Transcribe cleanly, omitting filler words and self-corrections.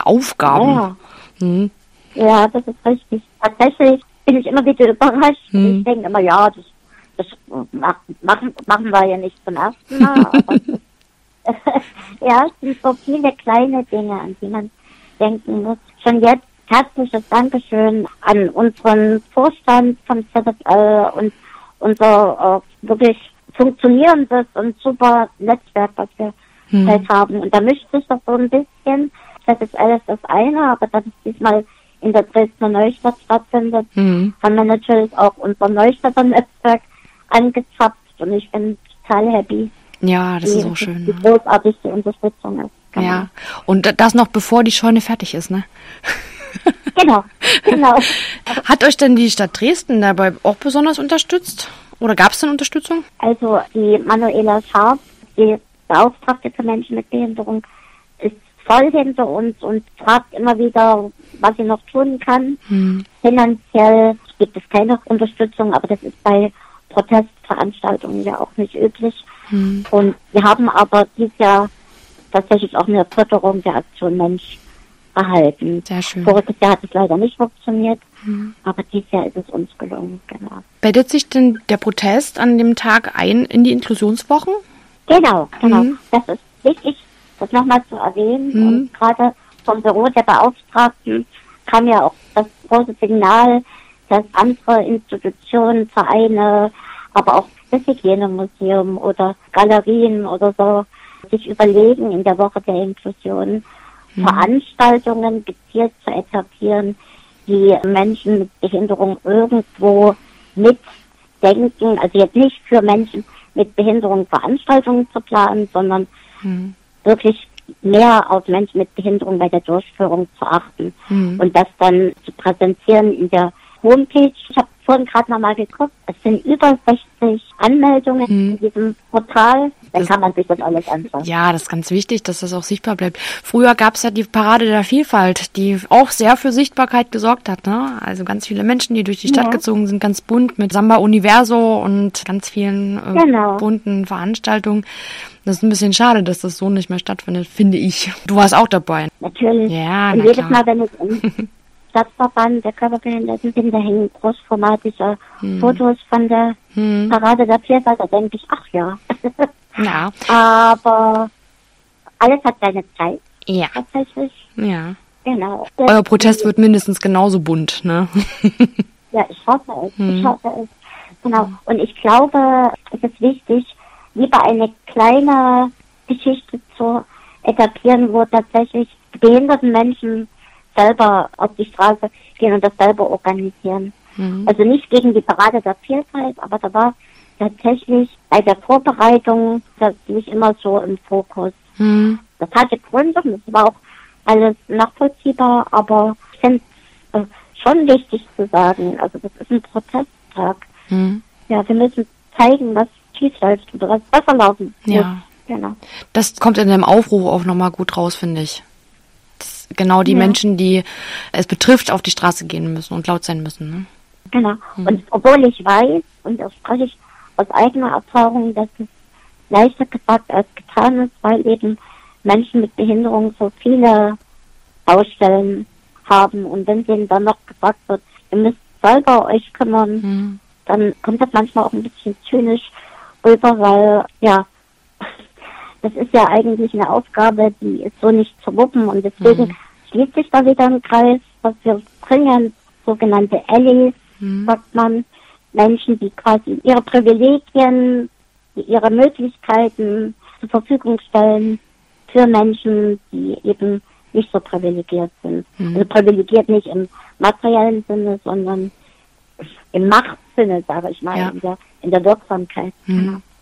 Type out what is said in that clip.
Aufgaben. Ja. Mhm. Ja, das ist richtig. Tatsächlich bin ich immer wieder überrascht. Ich denke immer, ja, das machen wir ja nicht zum ersten Mal. Aber ja, es sind so viele kleine Dinge, an die man denken muss. Schon jetzt herzliches Dankeschön an unseren Vorstand vom ZSL und unser wirklich funktionierendes und super Netzwerk, was wir halt haben. Und da mischt sich doch so ein bisschen, ZSL ist das eine, aber dass es diesmal in der Dresdner Neustadt stattfindet, haben wir natürlich auch unser Neustadter Netzwerk angezapft und ich bin total happy. Ja, das ist so schön. Wie großartig die Unterstützung ist. Genau. Ja, und das noch bevor die Scheune fertig ist, ne? Genau. Hat euch denn die Stadt Dresden dabei auch besonders unterstützt? Oder gab es denn Unterstützung? Also die Manuela Scharf, die Beauftragte für Menschen mit Behinderung, ist voll hinter uns und fragt immer wieder, was sie noch tun kann. Finanziell gibt es keine Unterstützung, aber das ist bei Protestveranstaltungen ja auch nicht üblich. Und wir haben aber dieses Jahr tatsächlich auch eine Förderung der Aktion Mensch erhalten. Sehr schön. Voriges Jahr hat es leider nicht funktioniert, aber dieses Jahr ist es uns gelungen, genau. Bettet sich denn der Protest an dem Tag ein in die Inklusionswochen? Genau. Das ist wichtig, das nochmal zu erwähnen. Und gerade vom Büro der Beauftragten kam ja auch das große Signal, dass andere Institutionen, Vereine, aber auch das Hygienemuseum oder Galerien oder so sich überlegen, in der Woche der Inklusion Veranstaltungen gezielt zu etablieren, die Menschen mit Behinderung irgendwo mitdenken. Also jetzt nicht für Menschen mit Behinderung Veranstaltungen zu planen, sondern wirklich mehr auf Menschen mit Behinderung bei der Durchführung zu achten und das dann zu präsentieren in der Homepage. Ich habe vorhin gerade nochmal geguckt, es sind über 60 Anmeldungen in diesem Portal. Dann kann man sich das alles anschauen. Ja, das ist ganz wichtig, dass das auch sichtbar bleibt. Früher gab es ja die Parade der Vielfalt, die auch sehr für Sichtbarkeit gesorgt hat, ne? Also ganz viele Menschen, die durch die Stadt gezogen sind, ganz bunt mit Samba Universo und ganz vielen bunten Veranstaltungen. Das ist ein bisschen schade, dass das so nicht mehr stattfindet, finde ich. Du warst auch dabei. Natürlich. Ja, und jedes Mal, wenn ich im Stadtverband der Körperbehinderten bin, da hängen großformatische Fotos von der Parade der Vielfalt. Da denke ich, ach ja. Ja. Aber alles hat seine Zeit. Ja. Tatsächlich. Ja. Genau. Euer Protest wird mindestens genauso bunt, ne? Ja, ich hoffe es. Genau. Und ich glaube, es ist wichtig, lieber eine kleine Geschichte zu etablieren, wo tatsächlich behinderten Menschen selber auf die Straße gehen und das selber organisieren. Also nicht gegen die Parade der Vielfalt, aber da war tatsächlich bei der Vorbereitung das nicht immer so im Fokus. Das hatte Gründe, das war auch alles nachvollziehbar, aber ich finde es schon wichtig zu sagen, also das ist ein Protesttag. Ja, wir müssen zeigen, was schief läuft oder was besser laufen muss. Ja. Genau. Das kommt in dem Aufruf auch nochmal gut raus, finde ich. Dass genau die Menschen, die es betrifft, auf die Straße gehen müssen und laut sein müssen. Ne? Genau. Und obwohl ich weiß, und das spreche ich aus eigener Erfahrung, dass es leichter gesagt als getan ist, weil eben Menschen mit Behinderung so viele Baustellen haben. Und wenn denen dann noch gesagt wird, ihr müsst selber euch kümmern, dann kommt das manchmal auch ein bisschen zynisch rüber, weil, ja, das ist ja eigentlich eine Aufgabe, die ist so nicht zu wuppen. Und deswegen schließt sich da wieder ein Kreis, was wir bringen, sogenannte Allies, sagt man, Menschen, die quasi ihre Privilegien, ihre Möglichkeiten zur Verfügung stellen für Menschen, die eben nicht so privilegiert sind. Also privilegiert nicht im materiellen Sinne, sondern im Machtsinne, sage ich mal, in der Wirksamkeit. Genau.